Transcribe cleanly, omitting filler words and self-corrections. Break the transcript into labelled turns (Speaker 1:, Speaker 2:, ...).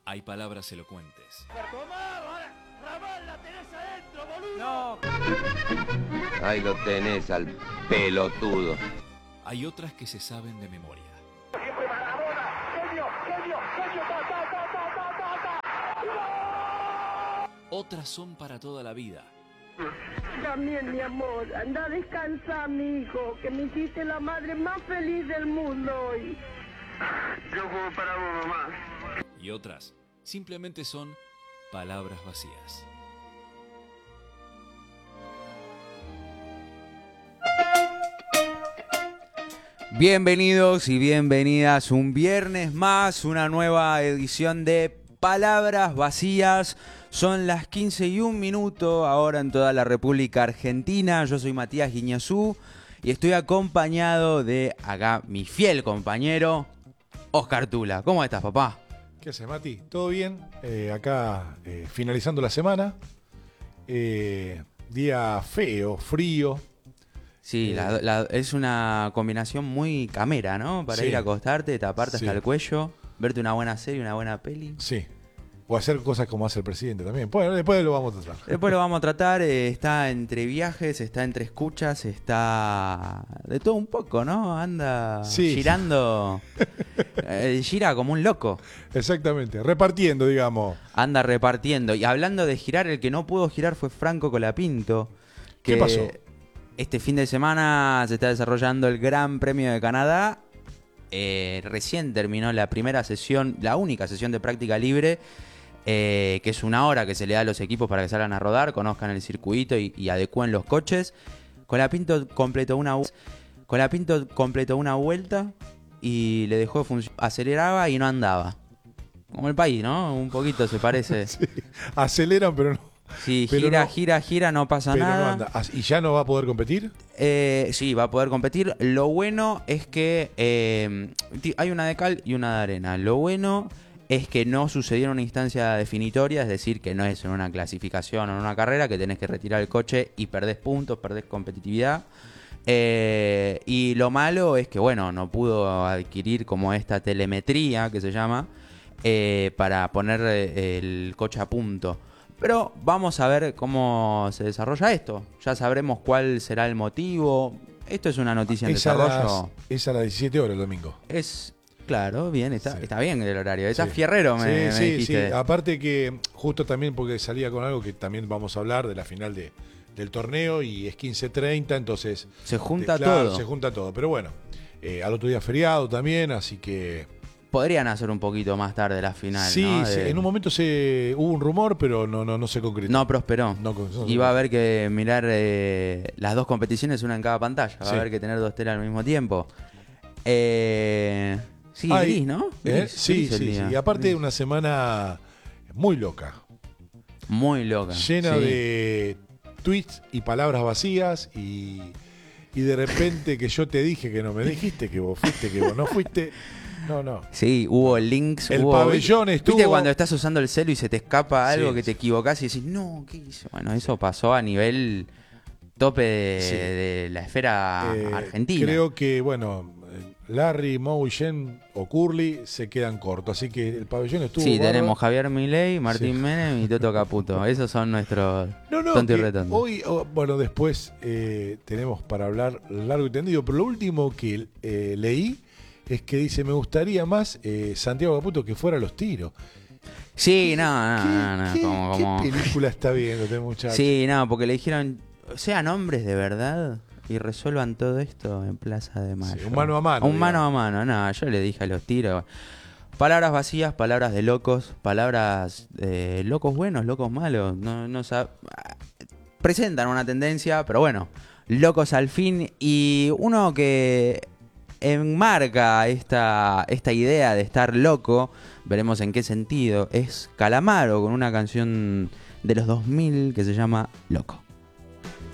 Speaker 1: Hay palabras elocuentes.
Speaker 2: ¡Ramal, la tenés adentro, boludo!
Speaker 3: No. Ahí lo tenés al pelotudo.
Speaker 1: Hay otras que se saben de memoria.
Speaker 2: Siempre Maradona, genio,
Speaker 1: Otras son para toda la vida.
Speaker 4: También, mi amor, anda a descansar, mi hijo, que me hiciste la madre más feliz del mundo hoy.
Speaker 2: Yo juego para vos, mamá.
Speaker 1: Y otras simplemente son palabras vacías.
Speaker 5: Bienvenidos y bienvenidas un viernes más, una nueva edición de Palabras Vacías. Son las 15:01 ahora en toda la República Argentina. Yo soy Matías Guiñazú y estoy acompañado de acá mi fiel compañero Oscar Tula. ¿Cómo estás, papá?
Speaker 6: ¿Qué haces, Mati? ¿Todo bien? Acá finalizando la semana. Día feo, frío.
Speaker 5: Sí, es una combinación muy camera, ¿no? Para ir a acostarte, taparte hasta el cuello, verte una buena serie, una buena peli.
Speaker 6: Sí. O hacer cosas como hace el presidente también. Bueno, después lo vamos a tratar.
Speaker 5: Después lo vamos a tratar. Está entre viajes, está entre escuchas, está de todo un poco, ¿no? Anda girando. Gira como un loco.
Speaker 6: Exactamente. Repartiendo, digamos.
Speaker 5: Anda repartiendo. Y hablando de girar, el que no pudo girar fue Franco Colapinto.
Speaker 6: ¿Qué pasó?
Speaker 5: Este fin de semana se está desarrollando el Gran Premio de Canadá. Recién terminó la primera sesión, la única sesión de práctica libre. Que es una hora que se le da a los equipos para que salgan a rodar, conozcan el circuito y adecúen los coches. Colapinto completó una vuelta y le dejó de funcionar. Aceleraba y no andaba. Como el país, ¿no? Un poquito se parece.
Speaker 6: Sí, aceleran, pero no.
Speaker 5: Sí,
Speaker 6: pero
Speaker 5: gira, no pasa
Speaker 6: pero
Speaker 5: nada.
Speaker 6: No anda. ¿Y ya no va a poder competir?
Speaker 5: Sí, va a poder competir. Lo bueno es que hay una de cal y una de arena. Lo bueno es que no sucedió en una instancia definitoria, es decir, que no es en una clasificación o en una carrera que tenés que retirar el coche y perdés puntos, perdés competitividad. Y lo malo es que, bueno, no pudo adquirir como esta telemetría que se llama para poner el coche a punto. Pero vamos a ver cómo se desarrolla esto. Ya sabremos cuál será el motivo. Esto es una noticia en desarrollo.
Speaker 6: Es a las 17 horas el domingo.
Speaker 5: Claro, bien, está bien el horario. Estás
Speaker 6: Sí.
Speaker 5: fierrero, me dijiste.
Speaker 6: Sí. Aparte que justo también porque salía con algo que también vamos a hablar de la final del torneo y es 15:30, entonces
Speaker 5: Se junta
Speaker 6: claro,
Speaker 5: todo.
Speaker 6: Se junta todo. Pero bueno, al otro día feriado también, así que
Speaker 5: Podrían hacer un poquito más tarde la final,
Speaker 6: sí,
Speaker 5: ¿no?
Speaker 6: en un momento hubo un rumor, pero no se concretó.
Speaker 5: No prosperó.
Speaker 6: No
Speaker 5: Y va a haber que mirar las dos competiciones, una en cada pantalla. Va a haber que tener dos telas al mismo tiempo. Sí, gris, ¿no?
Speaker 6: Sí. Y aparte una semana muy loca.
Speaker 5: Muy loca.
Speaker 6: Llena de tweets y palabras vacías y de repente que yo te dije que no me dijiste, que vos fuiste, que vos no fuiste. No.
Speaker 5: Sí, hubo links.
Speaker 6: El pabellón estuvo.
Speaker 5: ¿Viste cuando estás usando el celu y se te escapa algo que te equivocás y decís, no, ¿qué hice? Bueno, eso pasó a nivel tope de la esfera argentina.
Speaker 6: Creo que, bueno, Larry, Moe y Jen o Curly se quedan cortos, así que el pabellón estuvo.
Speaker 5: Sí,
Speaker 6: bárbaro.
Speaker 5: tenemos Javier Milei, Martín Menem y Toto Caputo. Esos son nuestros tonto y retondo.
Speaker 6: Hoy, bueno, después tenemos para hablar largo y tendido, pero lo último que leí es que dice, me gustaría más Santiago Caputo que fuera a los tiros.
Speaker 5: Sí, no.
Speaker 6: ¿Qué película está viendo este muchacho?
Speaker 5: Sí, no, porque le dijeron, sean hombres de verdad y resuelvan todo esto en Plaza de Mayo.
Speaker 6: Sí, un mano a mano.
Speaker 5: Un mano a mano, no, yo le dije a los tiros. Palabras vacías, palabras de locos, palabras locos buenos, locos malos. Presentan una tendencia, pero bueno, locos al fin. Y uno que enmarca esta idea de estar loco, veremos en qué sentido, es Calamaro con una canción de los 2000 que se llama Loco.